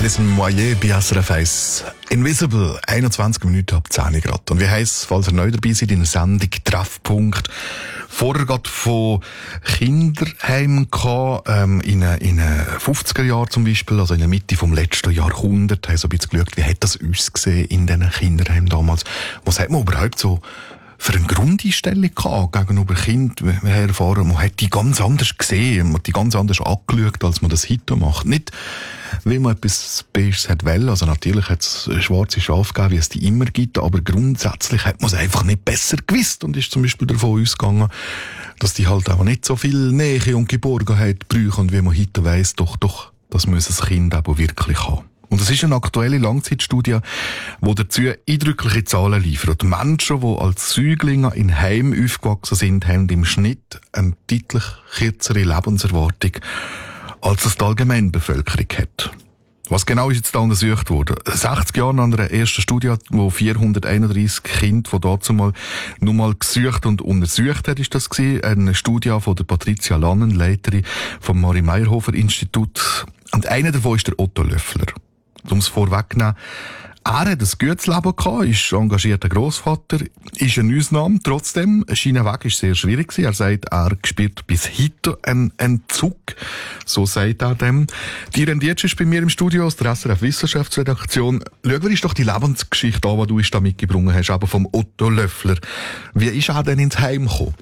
Alison Moyer bei SRF 1. Invisible, 21 Minuten ab 10 Grad. Und wie heisst, falls ihr neu dabei seid in der Sendung Treffpunkt, vorher gerade von Kinderheimen gehabt, in den 50er Jahren zum Beispiel, also in der Mitte vom letzten Jahrhundert, haben so ein bisschen geschaut, wie hat das ausgesehen in diesen Kinderheimen damals? Was hat man überhaupt so für eine Grundeinstellung gehabt gegenüber Kind? Wir haben erfahren, man hat die ganz anders gesehen, man hat die ganz anders angeschaut, als man das heute macht. Nicht, weil man etwas Besseres hat wollen. Also natürlich hat es schwarze Schafe gegeben, wie es die immer gibt, aber grundsätzlich hat man es einfach nicht besser gewusst und ist zum Beispiel davon ausgegangen, dass die halt auch nicht so viel Nähe und Geborgenheit brauchen, wie man heute weiss, doch, das muss ein Kind aber wirklich haben. Und es ist eine aktuelle Langzeitstudie, die dazu eindrückliche Zahlen liefert. Menschen, die als Säuglinge in Heimen aufgewachsen sind, haben im Schnitt eine deutlich kürzere Lebenserwartung, als es die Allgemeinbevölkerung hat. Was genau ist jetzt da untersucht worden? 60 Jahre nach einer ersten Studie, wo 431 Kinder von dazu mal nur mal gesucht und untersucht hat, ist das gewesen. Eine Studie von der Patricia Lannen, Leiterin vom Marie-Meyerhofer-Institut. Und einer davon ist der Otto Löffler. Um es vorwegzunehmen, er hat ein gutes Leben gehabt, ist engagierter Grossvater, ist eine Ausnahme. Trotzdem, sein Weg ist sehr schwierig gewesen. Er sagt, er spürt bis heute einen Entzug. So sagt er dem. Die Rendiert ist bei mir im Studio aus der SRF Wissenschaftsredaktion. Schau dir doch die Lebensgeschichte an, die du uns da mitgebracht hast, aber vom Otto Löffler. Wie ist er denn ins Heim gekommen?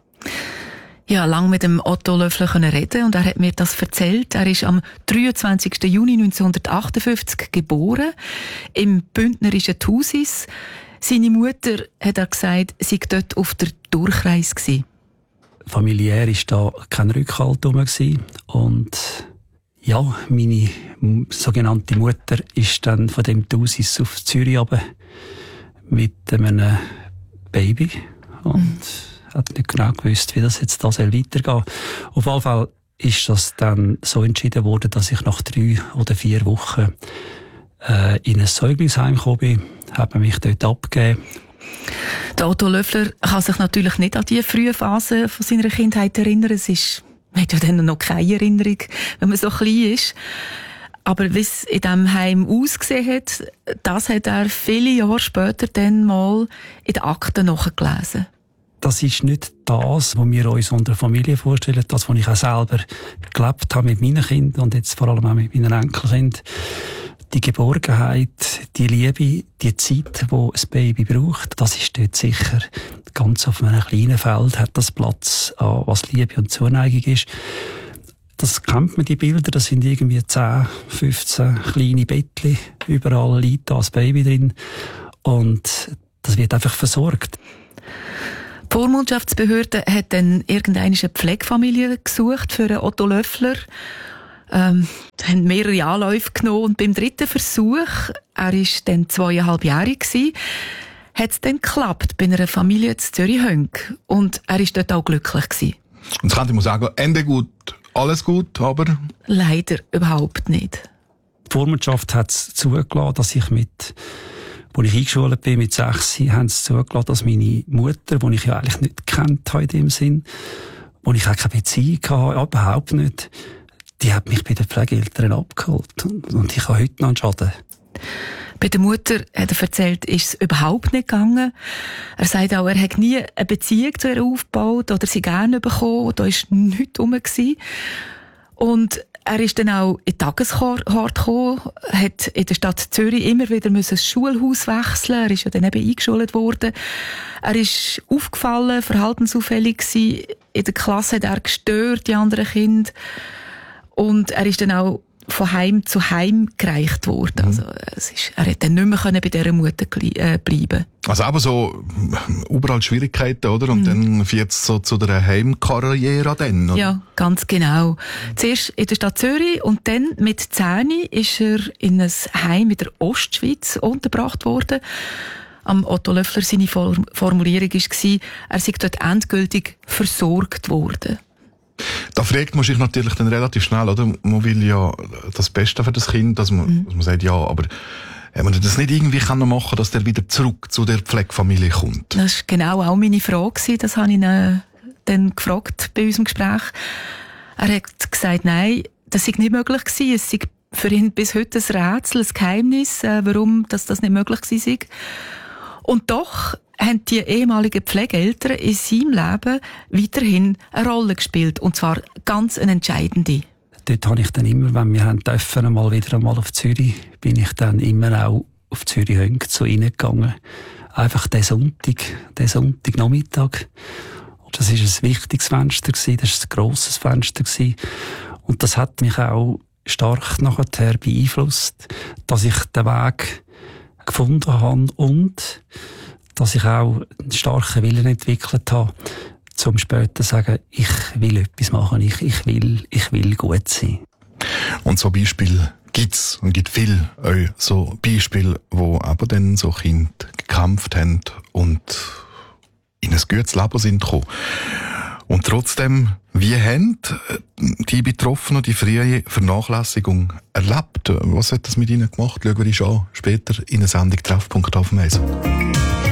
Ja, lang mit dem Otto Löffler reden und er hat mir das erzählt. Er ist am 23. Juni 1958 geboren, im bündnerischen Thusis. Seine Mutter, hat er gesagt, sei dort auf der Durchreise gewesen. Familiär war da kein Rückhalt rum und ja, meine sogenannte Mutter ist dann von dem Thusis auf Zürich runter mit einem Baby und hat nicht genau gewusst, wie das jetzt da weitergehen soll. Auf jeden Fall ist das dann so entschieden worden, dass ich nach 3 oder 4 Wochen in ein Säuglingsheim gekommen bin, habe mich dort abgegeben. Der Otto Löffler kann sich natürlich nicht an die frühe Phase von seiner Kindheit erinnern. Man hat ja dann noch keine Erinnerung, wenn man so klein ist. Aber wie es in diesem Heim ausgesehen hat, das hat er viele Jahre später dann mal in den Akten nachgelesen. Das ist nicht das, was wir uns unter Familie vorstellen, das, was ich auch selber gelebt habe mit meinen Kindern und jetzt vor allem auch mit meinen Enkelkindern. Die Geborgenheit, die Liebe, die Zeit, die ein Baby braucht, das ist dort sicher ganz auf einem kleinen Feld, hat das Platz, was Liebe und Zuneigung ist. Das kennt man, die Bilder, das sind irgendwie 10, 15 kleine Bettchen, überall liegt da ein Baby drin und das wird einfach versorgt. Die Vormundschaftsbehörde hat dann irgendeine Pflegefamilie gesucht für Otto Löffler. Haben mehrere Anläufe genommen und beim 3. Versuch, er war dann 2,5-jährig gewesen, hat es dann geklappt bei einer Familie in Zürich-Hönk. Und er war dort auch glücklich gewesen. Und jetzt könnte man sagen, Ende gut, alles gut, aber... Leider überhaupt nicht. Die Vormundschaft hat es zugelassen, dass ich als ich eingeschult bin mit 6, haben sie zugelassen, dass meine Mutter, die ich ja eigentlich nicht gekannt habe in dem Sinn, wo ich auch keine Beziehung hatte, überhaupt nicht, die hat mich bei den Pflegeeltern abgeholt. Und ich habe heute noch einen Schaden. Bei der Mutter, hat er erzählt, ist es überhaupt nicht gegangen. Er sagt auch, er hat nie eine Beziehung zu ihr aufgebaut oder sie gerne bekommen. Da war nichts rum. Und er ist dann auch in die Tageshort gekommen, hat in der Stadt Zürich immer wieder das Schulhaus wechseln. Er ist ja dann eben eingeschult worden. Er ist aufgefallen, verhaltensauffällig gewesen. In der Klasse hat er gestört, die anderen Kinder. Und er ist dann auch von Heim zu Heim gereicht worden. Also, er hat dann nicht mehr bei dieser Mutter bleiben. Also aber so überall Schwierigkeiten, oder? Und dann führt es so zu der Heimkarriere dann, oder? Ja, ganz genau. Zuerst in der Stadt Zürich und dann mit 10 ist er in ein Heim in der Ostschweiz untergebracht worden. Am Otto Löffler seine Formulierung war, er sei dort endgültig versorgt worden. Da fragt man sich natürlich dann relativ schnell, oder? Man will ja das Beste für das Kind, dass man sagt, ja, aber wenn man das nicht irgendwie machen kann, dass der wieder zurück zu der Pflegefamilie kommt. Das war genau auch meine Frage. Das habe ich ihn dann gefragt bei unserem Gespräch. Er hat gesagt, nein, das sei nicht möglich gewesen. Es sei für ihn bis heute ein Rätsel, ein Geheimnis, warum das nicht möglich war. Und doch haben die ehemaligen Pflegeeltern in seinem Leben weiterhin eine Rolle gespielt. Und zwar ganz eine entscheidende. Dort habe ich dann immer, wenn wir dürfen, wieder einmal auf Zürich, bin ich dann immer auch auf Zürich Hönk zu ihnen gegangen. Einfach den Sonntagnachmittag. Das war ein wichtiges Fenster, das war ein grosses Fenster. Und das hat mich auch stark nachher beeinflusst, dass ich den Weg gefunden habe und dass ich auch einen starken Willen entwickelt habe, zum später zu sagen, ich will etwas machen, ich will gut sein. Und so Beispiele gibt's und gibt viel so Beispiele, wo aber dann so Kinder gekämpft haben und in ein gutes Leben sind gekommen. Und trotzdem, wie haben die Betroffenen die frühe Vernachlässigung erlebt? Was hat das mit ihnen gemacht? Schauen wir uns an, später in der Sendung Treffpunkt auf dem Eis.